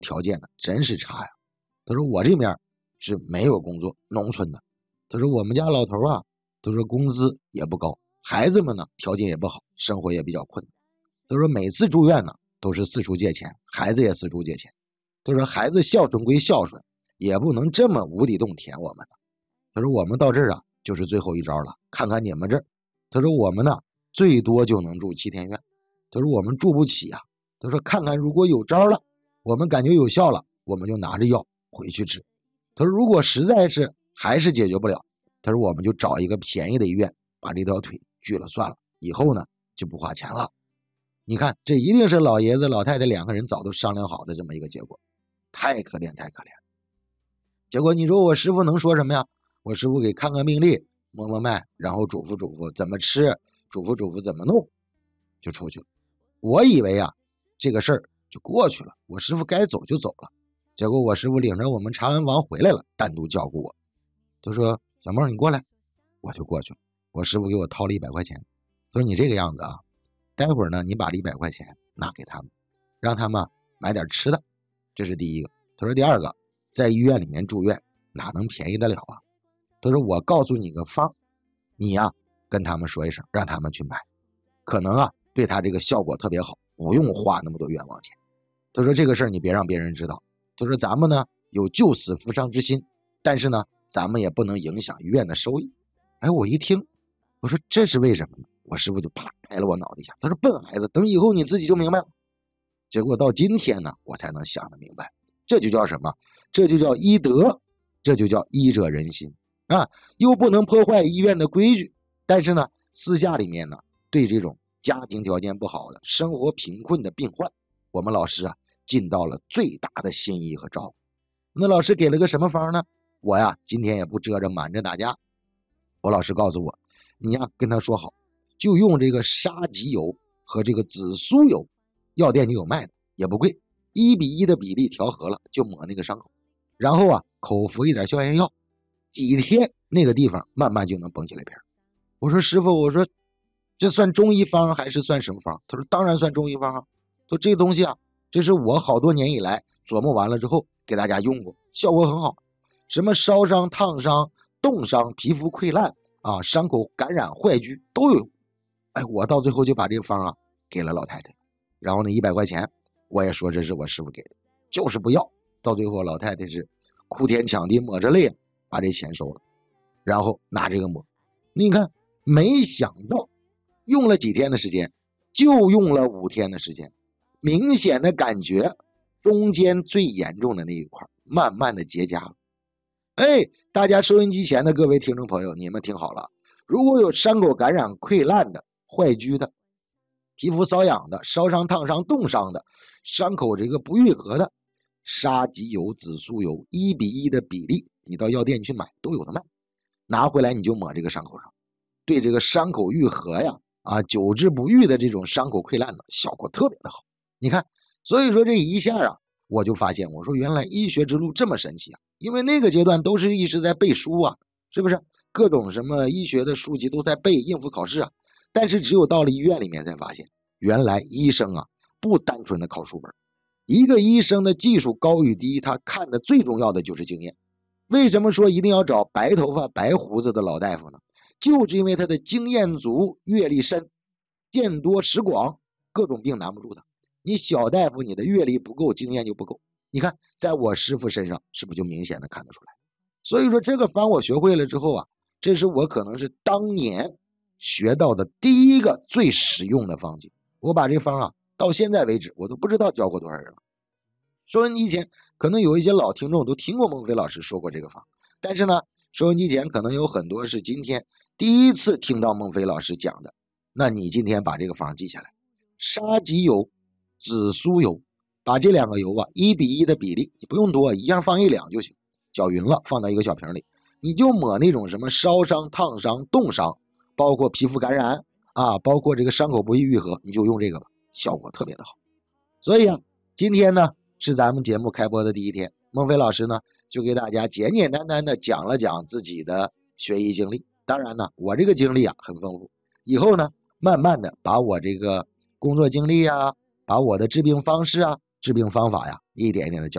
条件呢真是差呀。他说我这边是没有工作，农村的。他说我们家老头啊，他说工资也不高，孩子们呢条件也不好，生活也比较困难。他说每次住院呢都是四处借钱，孩子也四处借钱。他说孩子孝顺归孝顺，也不能这么无底洞填我们的。他说我们到这儿啊就是最后一招了，看看你们这儿。他说我们呢最多就能住7天院。他说我们住不起啊。他说看看如果有招了，我们感觉有效了，我们就拿着药回去治。他说如果实在是还是解决不了，他说我们就找一个便宜的医院把这条腿锯了算了，以后呢就不花钱了。你看这一定是老爷子老太太2个人早都商量好的这么一个结果，太可怜太可怜。结果你说我师傅能说什么呀？我师傅给看看病历，摸摸脉，然后嘱咐嘱咐怎么吃，嘱咐嘱咐怎么弄，就出去了。我以为啊这个事儿就过去了，我师傅该走就走了。结果我师傅领着我们查完房回来了，单独叫过我，就说小孟你过来。我就过去了。我师傅给我掏了100块钱，他说你这个样子啊，待会儿呢你把这100块钱拿给他们，让他们买点吃的，这是第一个。他说第二个，在医院里面住院哪能便宜得了啊？他说我告诉你个方，你呀跟他们说一声，让他们去买，可能啊对他这个效果特别好，不用花那么多冤枉钱。他说这个事儿你别让别人知道。他说咱们呢有救死扶伤之心，但是呢咱们也不能影响医院的收益。哎，我一听，我说这是为什么呢？我师傅就啪拍了我脑袋下，他说笨孩子，等以后你自己就明白了。结果到今天呢我才能想得明白，这就叫什么？这就叫医德，这就叫医者仁心啊！又不能破坏医院的规矩，但是呢私下里面呢对这种家庭条件不好的生活贫困的病患，我们老师啊尽到了最大的心意和照顾。那老师给了个什么方呢？我呀今天也不遮着瞒着大家，我老师告诉我，你呀跟他说好，就用这个沙棘油和这个紫苏油，药店就有卖的，也不贵，1:1的比例调和了，就抹那个伤口，然后啊口服一点消炎药，几天那个地方慢慢就能绷起来皮。我说师傅，我说这算中医方还是算什么方？他说当然算中医方啊。说这个东西啊，这是我好多年以来琢磨完了之后给大家用过，效果很好。什么烧伤、烫伤、冻伤、皮肤溃烂啊、伤口感染、坏疽都有。哎，我到最后就把这个方啊给了老太太，然后呢100块钱我也说这是我师傅给的，就是不要。到最后老太太是哭天抢地抹着泪把这钱收了，然后拿这个抹。你看没想到用了几天的时间，就用了5天的时间，明显的感觉中间最严重的那一块慢慢的结痂了。哎，大家收音机前的各位听众朋友，你们听好了，如果有伤口感染溃烂的、坏疽的、皮肤瘙痒的、烧伤烫伤冻伤的、伤口这个不愈合的，沙棘油、紫苏油1:1的比例，你到药店去买都有的卖，拿回来你就抹这个伤口上，对这个伤口愈合呀久治不愈的这种伤口溃烂的效果特别的好。你看，所以说这一下啊我就发现，我说原来医学之路这么神奇啊！因为那个阶段都是一直在背书啊，是不是？各种什么医学的书籍都在背，应付考试啊。但是只有到了医院里面才发现，原来医生啊不单纯的靠书本。一个医生的技术高与低，他看的最重要的就是经验。为什么说一定要找白头发白胡子的老大夫呢？就是因为他的经验足，阅历深，见多识广，各种病难不住他。你小大夫你的阅历不够，经验就不够。你看在我师傅身上是不是就明显的看得出来？所以说这个方我学会了之后啊，这是我可能是当年学到的第一个最实用的方剂。我把这方啊到现在为止我都不知道教过多少人了。收音机前可能有一些老听众都听过孟非老师说过这个方，但是呢收音机前可能有很多是今天第一次听到孟非老师讲的。那你今天把这个方记下来，沙棘油、紫苏油，把这2个油啊1:1的比例，你不用多，一样放1两就行，搅匀了放到一个小瓶里，你就抹那种什么烧伤、烫伤、冻伤，包括皮肤感染啊，包括这个伤口不易愈合，你就用这个吧，效果特别的好。所以啊今天呢是咱们节目开播的第1天，孟非老师呢就给大家简简单单的讲了讲自己的学医经历。当然呢我这个经历啊很丰富，以后呢慢慢的把我这个工作经历啊，把我的治病方式啊、治病方法呀一点一点的教